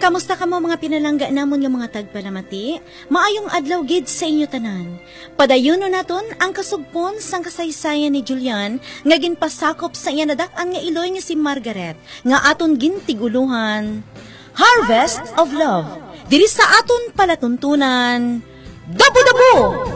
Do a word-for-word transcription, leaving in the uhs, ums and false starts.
Kamusta ka mo mga pinalangga namon nga mga tagpalamati? Maayong adlaw gid sa inyo tanan. Padayuno naton ang kasugpon sang kasaysayan ni Julian nga ginpasakop sa iya nadak-an nga iloy nga si Margaret nga aton gintiguluhan. Harvest of Love. Diri sa aton palatuntunan. Dabo-dabo!